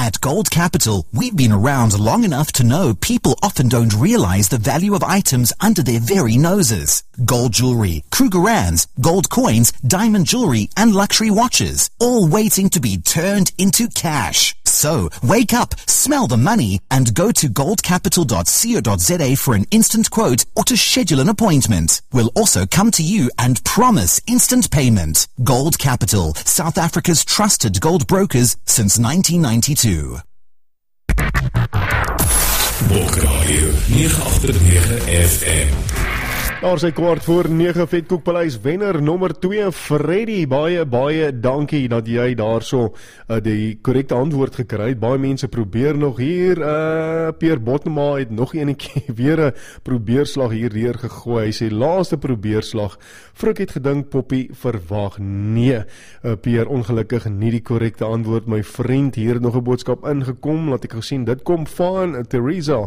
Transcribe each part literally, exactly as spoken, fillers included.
At Gold Capital, we've been around long enough to know people often don't realize the value of items under their very noses. Gold jewelry, Krugerrands, gold coins, diamond jewelry, and luxury watches, all waiting to be turned into cash. So, wake up, smell the money, and go to gold capital dot co dot za for an instant quote or to schedule an appointment. We'll also come to you and promise instant payment. Gold Capital, South Africa's trusted gold brokers since nineteen ninety-two. Bokradio nege agt nege F M. Daar sy kwart voor nege Vetkoekpaleis wenner nommer twee Freddy, baie baie dankie dat jy daarso uh, die korrekte antwoord gekry het. Baie mense probeer nog hier, uh, Peer Botma het nog eenetjie weer 'n probeerslag hier deur gegooi. Hy sê laaste probeerslag. Frik het gedink Poppy verwag. Nee, uh, Peer, ongelukkig nie die korrekte antwoord. My vriend hier nog 'n boodskap ingekom, laat ek gesien, dit kom van uh, Theresa.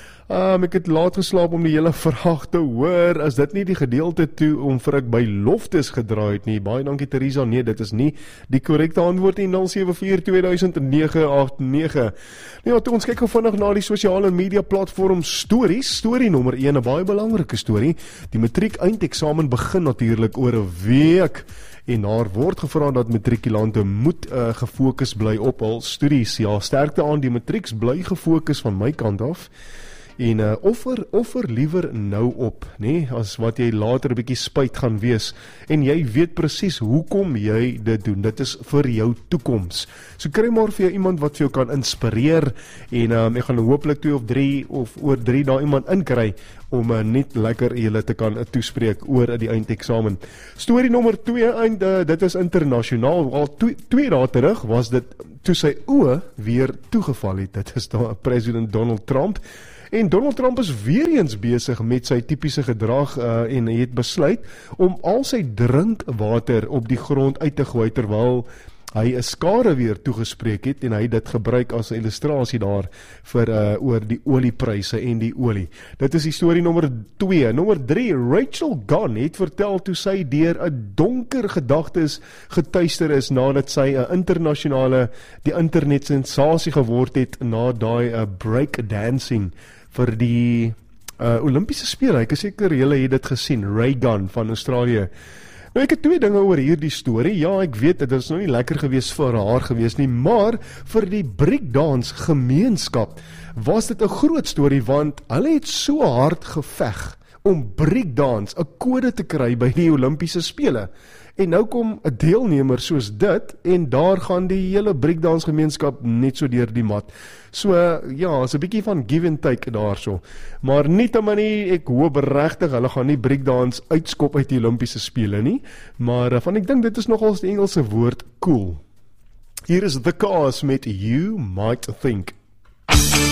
Um, ek het laat geslaap om die hele vraag te hoor, as dit nie die gedeelte toe om vir ek by loftes gedraai het nie. Baie dankie Theresa, nee, dit is nie die korrekte antwoord nie. nul sewe vier twee nege agt nege. Nou ja, toe ons kyk gou vinnig na die sosiale media platform stories. Storie nommer een, 'n baie belangrike storie. Die matriek eindeksamen begin natuurlik oor 'n week. En daar word gevra dat matrikulante moet uh, gefokus bly op hul studies. Ja, sterkte aan die matrieks, bly gefokus van my kant af. En uh, offer, offer liewer nou op, nee, as wat jy later 'n bietjie spyt gaan wees. En jy weet presies hoekom jy dit doen. Dit is vir jou toekoms. So kry maar vir jou iemand wat vir jou kan inspireer. En um, ek gaan hopelik twee of drie of oor drie dae iemand inkry om uh, net lekker julle te kan uh, toespreek oor uh, die eindeksamen. Storie nommer twee, eind, uh, dit is internasionaal. Al twee, twee dae terug was dit toe sy oë weer toegeval het. Dit is daar president Donald Trump. En Donald Trump is weer eens besig met sy typiese gedrag uh, en hy het besluit om al sy drinkwater op die grond uit te gooi terwyl hy 'n skare weer toegespreek het en hy dit gebruik as 'n illustrasie daar vir uh, oor die oliepryse en die olie. Dit is die storie nommer twee. Nommer drie, Rachel Gunn het vertel toe sy deur 'n donker gedagtes getuister is nadat sy 'n internasionale die internet sensasie geword het na daai uh, breakdancing vir die uh, Olympiese spele. Ek is seker julle het dit gesien, Ray Gunn van Australië. Nou ek het twee dinge oor hierdie storie. Ja, ek weet dit is nou nie lekker gewees vir haar gewees nie, maar vir die breakdance gemeenskap was dit 'n groot storie want hulle het so hard geveg om breakdance 'n kode te kry by die Olympiese spele. En nou kom 'n deelnemer soos dit en daar gaan die hele breakdance gemeenskap net so deur die mat. So ja, is 'n bietjie van give and take daarso. Maar nietemin nie, ek hoop regtig hulle gaan nie breakdance uitskop uit die Olympiese spele nie, maar van ek dink dit is nogals die Engelse woord cool. Hier is The Cars met You Might Think.